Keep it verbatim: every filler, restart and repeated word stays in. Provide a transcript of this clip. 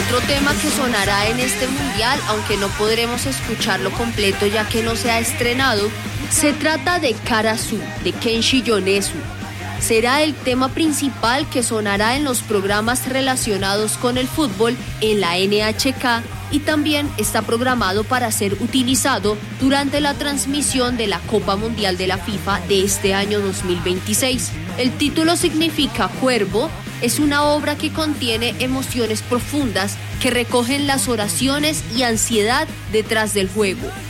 Otro tema que sonará en este mundial, aunque no podremos escucharlo completo ya que no se ha estrenado, se trata de Karasu, de Kenshi Yonezu. Será el tema principal que sonará en los programas relacionados con el fútbol en la N H K y también está programado para ser utilizado durante la transmisión de la Copa Mundial de la FIFA de este año dos mil veintiséis. El título significa Cuervo, es una obra que contiene emociones profundas que recogen las oraciones y ansiedad detrás del juego.